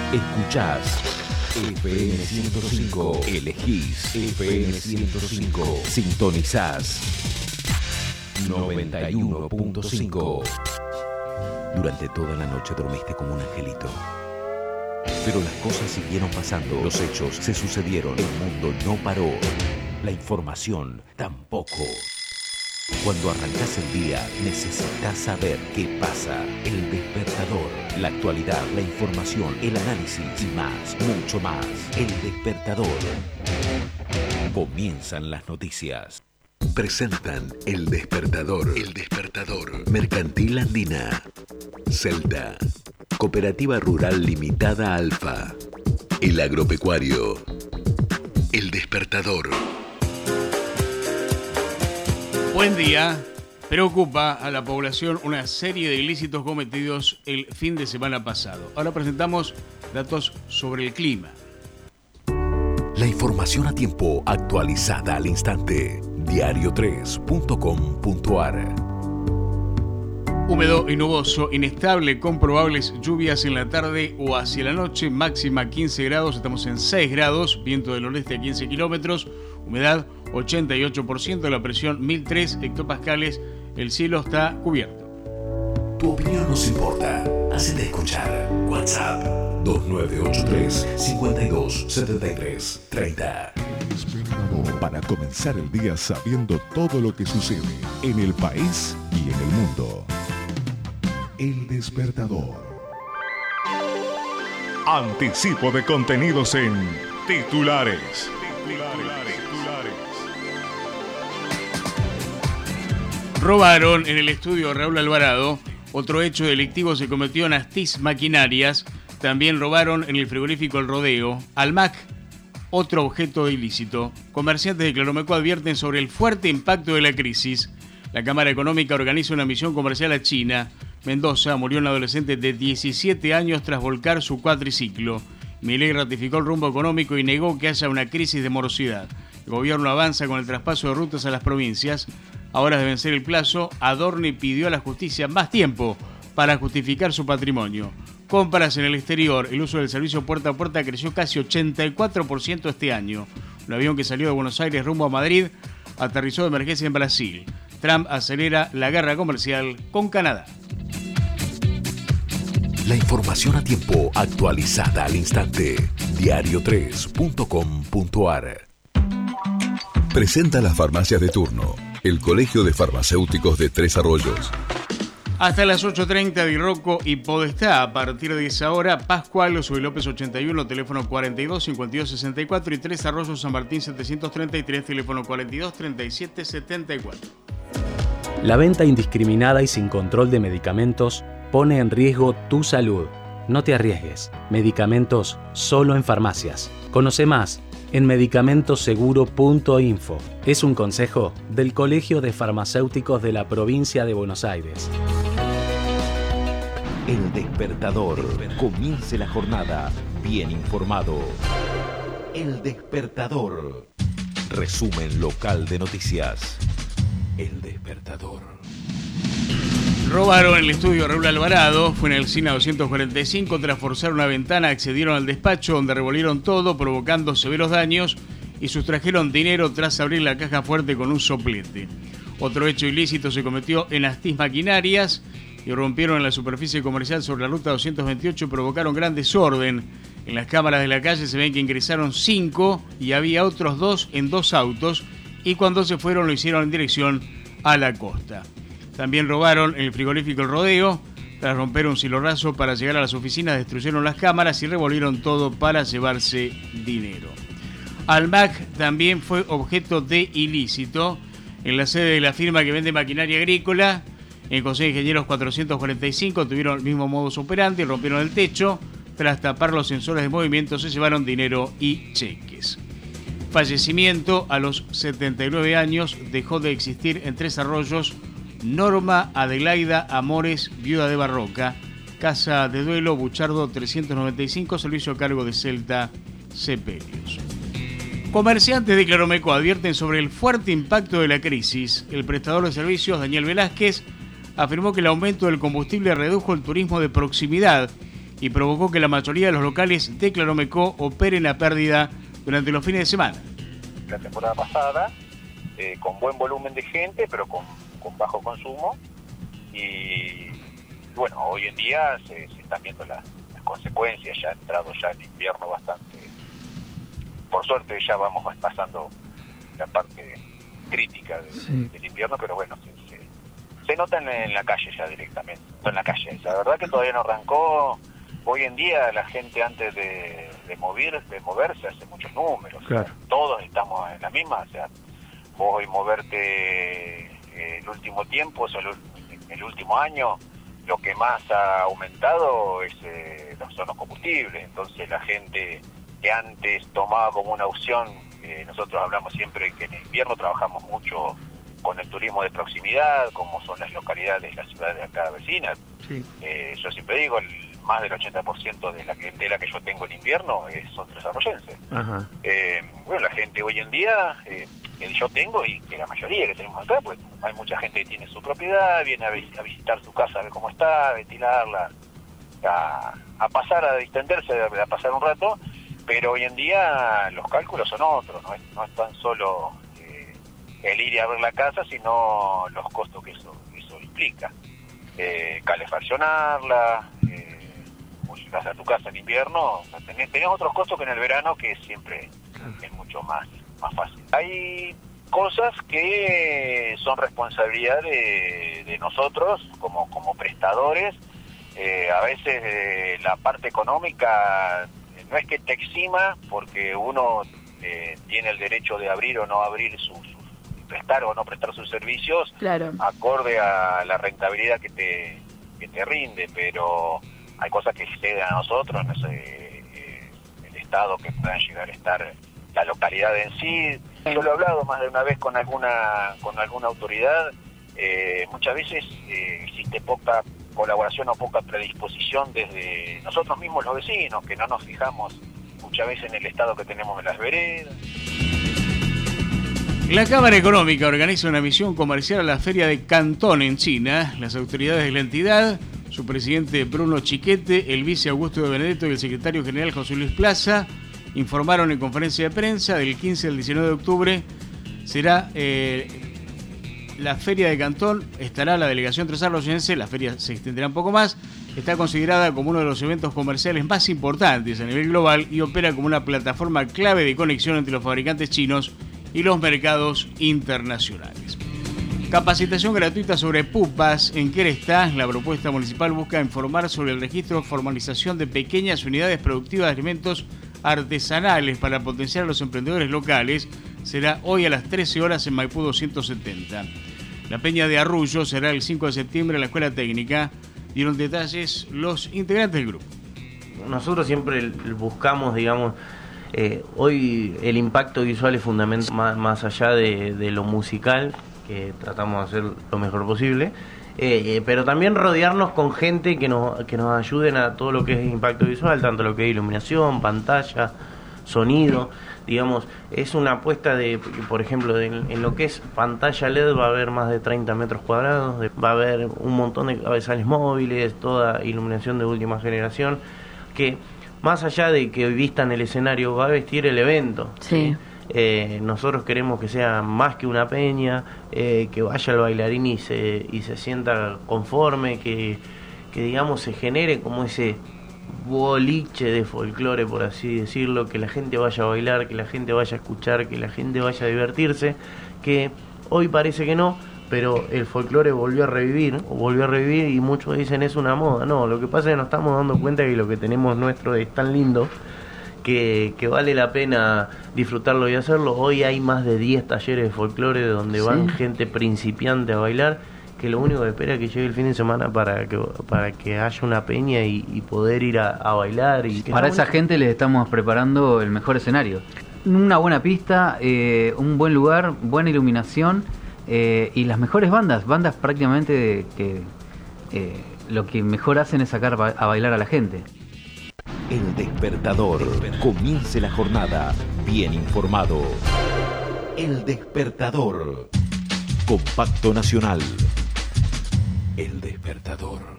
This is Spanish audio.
Escuchás FM 105. Elegís FM 105. Sintonizás 91.5. Durante toda la noche dormiste como un angelito. Pero las cosas siguieron pasando, los hechos se sucedieron, el mundo no paró, la información tampoco. Cuando arrancás el día, necesitas saber qué pasa. El despertador, la actualidad, la información, el análisis y más, mucho más. El despertador. Comienzan las noticias. Presentan El Despertador. El Despertador. Mercantil Andina. Celta. Cooperativa Rural Limitada Alfa. El Agropecuario. El Despertador. Buen día. Preocupa a la población una serie de ilícitos cometidos el fin de semana pasado. Ahora presentamos datos sobre el clima. La información a tiempo, actualizada al instante. Diario3.com.ar. Húmedo y nuboso, inestable, con probables lluvias en la tarde o hacia la noche, máxima 15 grados, estamos en 6 grados, viento del oeste a 15 kilómetros, humedad 88%, la presión 1003 hectopascales, el cielo está cubierto. Tu opinión nos importa, hacete escuchar. WhatsApp 2983 5273 30. Para comenzar el día sabiendo todo lo que sucede en el país y en el mundo. El Despertador. Anticipo de contenidos en titulares. Robaron en el estudio Raúl Alvarado. Otro hecho delictivo se cometió en Astiz Maquinarias. También robaron en el frigorífico El Rodeo. Almac, otro objeto ilícito. Comerciantes de Claromeco advierten sobre el fuerte impacto de la crisis. La Cámara Económica organiza una misión comercial a China. Mendoza murió un adolescente de 17 años tras volcar su cuatriciclo. Milei ratificó el rumbo económico y negó que haya una crisis de morosidad. El gobierno avanza con el traspaso de rutas a las provincias. Ahora de vencer el plazo, Adorni pidió a la justicia más tiempo para justificar su patrimonio. Compras en el exterior. El uso del servicio puerta a puerta creció casi 84% este año. Un avión que salió de Buenos Aires rumbo a Madrid aterrizó de emergencia en Brasil. Trump acelera la guerra comercial con Canadá. La información a tiempo, actualizada al instante. Diario3.com.ar. Presenta las farmacias de turno. El Colegio de Farmacéuticos de Tres Arroyos. Hasta las 8:30 Dirroco y Podestá. A partir de esa hora, Pascual, Osoy López 81, teléfono 42 52 64 y Tres Arroyos San Martín 733, teléfono 42 37 74. La venta indiscriminada y sin control de medicamentos pone en riesgo tu salud. No te arriesgues. Medicamentos solo en farmacias. Conoce más en medicamentoseguro.info. Es un consejo del Colegio de Farmacéuticos de la Provincia de Buenos Aires. El Despertador. Comience la jornada bien informado. El Despertador. Resumen local de noticias. El Despertador. Robaron el estudio Raúl Alvarado. Fue en el SINA 245. Tras forzar una ventana, accedieron al despacho donde revolvieron todo, provocando severos daños y sustrajeron dinero tras abrir la caja fuerte con un soplete. Otro hecho ilícito se cometió en Astiz Maquinarias. Irrumpieron en la superficie comercial sobre la ruta 228 y provocaron gran desorden. En las cámaras de la calle se ven que ingresaron 5 y había otros 2 en 2 autos, y cuando se fueron lo hicieron en dirección a la costa. También robaron en el frigorífico El Rodeo. Tras romper un silorrazo para llegar a las oficinas, destruyeron las cámaras y revolvieron todo para llevarse dinero. Almac también fue objeto de ilícito en la sede de la firma que vende maquinaria agrícola. En Consejo de Ingenieros 445 tuvieron el mismo modus operandi, rompieron el techo. Tras tapar los sensores de movimiento se llevaron dinero y cheques. Fallecimiento a los 79 años, dejó de existir en Tres Arroyos Norma Adelaida Amores, viuda de Barroca, casa de duelo Buchardo 395, servicio a cargo de Celta Sepelius. Comerciantes de Claromeco advierten sobre el fuerte impacto de la crisis. El prestador de servicios, Daniel Velázquez, afirmó que el aumento del combustible redujo el turismo de proximidad y provocó que la mayoría de los locales de Claromecó operen a pérdida durante los fines de semana. La temporada pasada, con buen volumen de gente, pero con bajo consumo, y bueno, hoy en día se están viendo las consecuencias, ya ha entrado ya el invierno bastante. Por suerte ya vamos pasando la parte crítica del invierno, pero bueno, se nota en la calle ya directamente, en la calle. La verdad que todavía no arrancó. Hoy en día la gente antes de moverse hace muchos números. Claro. O sea, todos estamos en la misma. O sea, vos hoy moverte el último tiempo, el último año, lo que más ha aumentado son los combustibles. Entonces la gente que antes tomaba como una opción, nosotros hablamos siempre que en invierno trabajamos mucho con el turismo de proximidad, como son las localidades, las ciudades de acá vecinas. Sí. Yo siempre digo, más del 80% de la clientela que yo tengo en invierno son tresarroyenses. Bueno, la gente hoy en día, que yo tengo y que la mayoría que tenemos acá, pues hay mucha gente que tiene su propiedad, viene a visitar su casa, a ver cómo está, a ventilarla, a pasar, a distenderse, a pasar un rato, pero hoy en día los cálculos son otros, no es tan solo el ir a ver la casa, sino los costos que eso implica. Calefaccionarla, llegas a tu casa en invierno, tenés otros costos que en el verano, que siempre es mucho más fácil. Hay cosas que son responsabilidad de nosotros como prestadores. A veces la parte económica no es que te exima, porque uno tiene el derecho de abrir o no abrir prestar o no prestar sus servicios, claro, acorde a la rentabilidad que te rinde, pero hay cosas que exceden a nosotros, no sé, el estado que puedan llegar a estar, la localidad en sí. Yo lo he hablado más de una vez con alguna autoridad. Muchas veces existe poca colaboración o poca predisposición desde nosotros mismos los vecinos, que no nos fijamos muchas veces en el estado que tenemos en las veredas. La Cámara Económica organiza una misión comercial a la Feria de Cantón en China. Las autoridades de la entidad, su presidente Bruno Chiquete, el vice Augusto de Benedetto y el secretario general José Luis Plaza informaron en conferencia de prensa. Del 15 al 19 de octubre será la Feria de Cantón. Estará la delegación tresarroyense. La feria se extenderá un poco más. Está considerada como uno de los eventos comerciales más importantes a nivel global y opera como una plataforma clave de conexión entre los fabricantes chinos y los mercados internacionales. Capacitación gratuita sobre pupas. ¿En qué está? La propuesta municipal busca informar sobre el registro o formalización de pequeñas unidades productivas de alimentos artesanales para potenciar a los emprendedores locales. Será hoy a las 13 horas en Maipú 270. La Peña de Arrullo será el 5 de septiembre en la Escuela Técnica. Dieron detalles los integrantes del grupo. Nosotros siempre buscamos, digamos, hoy el impacto visual es fundamental, más allá de lo musical, que tratamos de hacer lo mejor posible, pero también rodearnos con gente que nos ayuden a todo lo que es impacto visual, tanto lo que es iluminación, pantalla, sonido. Digamos, es una apuesta por ejemplo, en lo que es pantalla LED va a haber más de 30 metros cuadrados, va a haber un montón de cabezales móviles, toda iluminación de última generación, que más allá de que vistan el escenario, va a vestir el evento. Sí. Nosotros queremos que sea más que una peña, que vaya el bailarín y se sienta conforme, que digamos se genere como ese boliche de folclore, por así decirlo, que la gente vaya a bailar, que la gente vaya a escuchar, que la gente vaya a divertirse, que hoy parece que no, pero el folclore volvió a revivir y muchos dicen es una moda. No, lo que pasa es que nos estamos dando cuenta que lo que tenemos nuestro es tan lindo que vale la pena disfrutarlo y hacerlo. Hoy hay más de 10 talleres de folclore donde van gente principiante a bailar, que lo único que espera es que llegue el fin de semana para que haya una peña y poder ir a bailar. Y para esa gente les estamos preparando el mejor escenario. Una buena pista, un buen lugar, buena iluminación y las mejores bandas prácticamente que lo que mejor hacen es sacar a bailar a la gente. El Despertador. Comience la jornada bien informado. El Despertador. Compacto Nacional. El Despertador.